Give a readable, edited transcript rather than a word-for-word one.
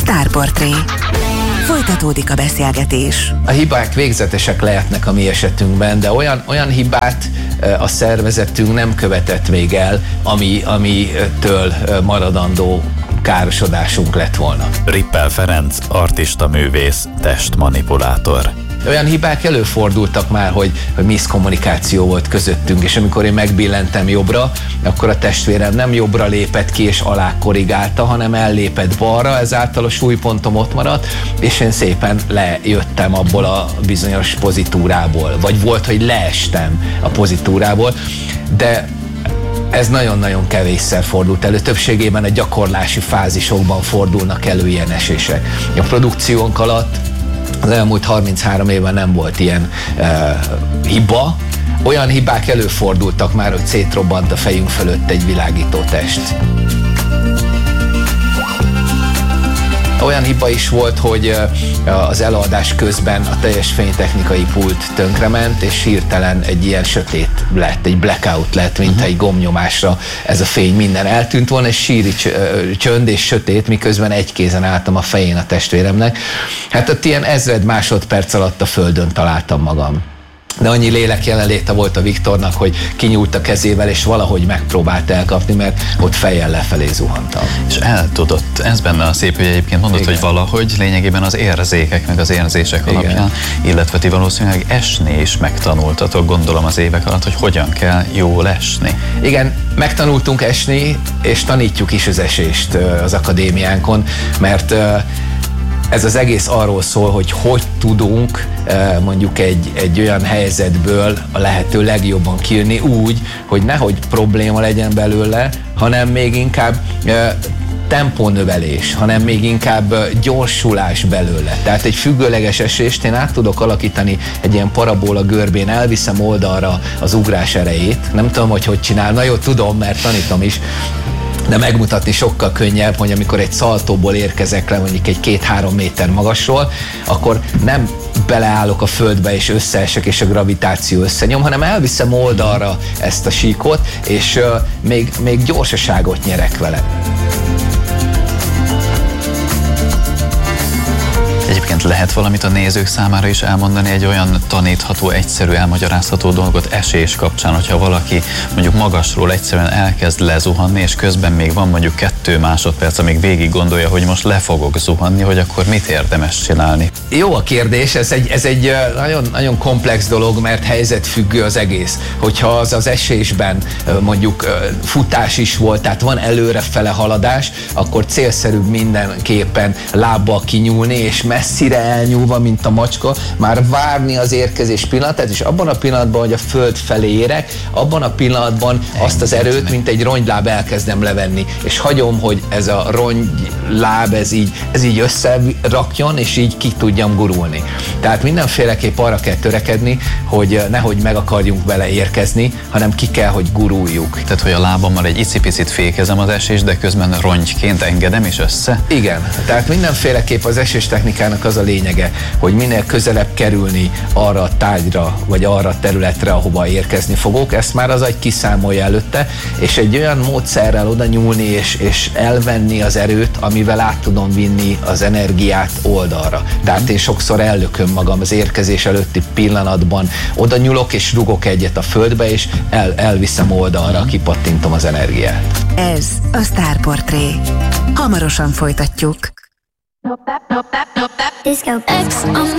Sztárportré. Folytatódik a beszélgetés. A hibák végzetesek lehetnek a mi esetünkben, de olyan hibát a szervezetünk nem követett még el, amitől maradandó károsodásunk lett volna. Rippel Ferenc, artista művész, testmanipulátor. Olyan hibák előfordultak már, hogy miszkommunikáció volt közöttünk, és amikor én megbillentem jobbra, akkor a testvérem nem jobbra lépett ki és alá korrigálta, hanem ellépett balra, ezáltal a súlypontom ott maradt, és én szépen lejöttem abból a bizonyos pozitúrából, vagy volt, hogy leestem a pozitúrából, de ez nagyon-nagyon kevésszer fordult elő, többségében a gyakorlási fázisokban fordulnak elő ilyen esések. A produkciónk alatt az elmúlt 33 évben nem volt ilyen hiba. Olyan hibák előfordultak már, hogy szétrobbant a fejünk fölött egy világító test. Olyan hiba is volt, hogy az előadás közben a teljes fénytechnikai pult tönkrement, és hirtelen egy ilyen sötét lett, egy blackout lett, mintha egy gombnyomásra ez a fény minden eltűnt volna, és síri csönd és sötét, miközben egy kézen álltam a fején a testvéremnek. Hát ott ilyen 1000 másodperc alatt a földön találtam magam. De annyi lélek jelenléte volt a Viktornak, hogy kinyúlt a kezével, és valahogy megpróbált elkapni, mert ott fejjel lefelé zuhantam. És el tudott. Ez benne a szép, hogy egyébként mondod, hogy valahogy lényegében az érzékek, meg az érzések alapján, illetve ti valószínűleg esni is megtanultatok, gondolom az évek alatt, hogy hogyan kell jól esni. Igen, megtanultunk esni, és tanítjuk is az esést az akadémiánkon, mert ez az egész arról szól, hogy tudunk mondjuk egy olyan helyzetből a lehető legjobban kijönni úgy, hogy nehogy probléma legyen belőle, hanem még inkább tempónövelés, hanem még inkább gyorsulás belőle. Tehát egy függőleges esést én át tudok alakítani egy ilyen parabola görbén, elviszem oldalra az ugrás erejét. Nem tudom, hogy csinál. Na jó, tudom, mert tanítom is. De megmutatni sokkal könnyebb, hogy amikor egy szaltóból érkezek le mondjuk egy 2-3 méter magasról, akkor nem beleállok a földbe és összeesek és a gravitáció összenyom, hanem elviszem oldalra ezt a síkot, és még gyorsaságot nyerek vele. Egyébként lehet valamit a nézők számára is elmondani, egy olyan tanítható, egyszerű, elmagyarázható dolgot esés kapcsán, hogyha valaki mondjuk magasról egyszerűen elkezd lezuhanni, és közben még van mondjuk 2 másodperc, amíg végig gondolja, hogy most le fogok zuhanni, hogy akkor mit érdemes csinálni? Jó a kérdés, ez egy nagyon, nagyon komplex dolog, mert helyzetfüggő az egész. Hogyha az esésben mondjuk futás is volt, tehát van előrefele haladás, akkor célszerűbb mindenképpen lábbal kinyúlni, és messzire elnyúlva, mint a macska, már várni az érkezés pillanatát, és abban a pillanatban, hogy a föld felé érek, abban a pillanatban azt az erőt, mint egy rongyláb elkezdem levenni, és hagyom, hogy ez a rongyláb, ez így összerakjon, és így ki tudjam gurulni. Tehát mindenféleképp arra kell törekedni, hogy nehogy meg akarjunk vele érkezni, hanem ki kell, hogy guruljuk. Tehát, hogy a lábammal egy icipicit fékezem az esést, de közben rongyként engedem is össze? Igen, tehát mindenféleképp az esés technikának az a lényege, hogy minél közelebb kerülni arra a tárgyra, vagy arra a területre, ahova érkezni fogok, ezt már az agy kiszámolja előtte, és egy olyan módszerrel oda nyúlni, és elvenni az erőt, amivel át tudom vinni az energiát oldalra. Tehát én sokszor ellököm magam az érkezés előtti pillanatban, oda nyúlok és rugok egyet a földbe, és elviszem oldalra, kipattintom az energiát. Ez a Sztárportré. Hamarosan folytatjuk. Disco X on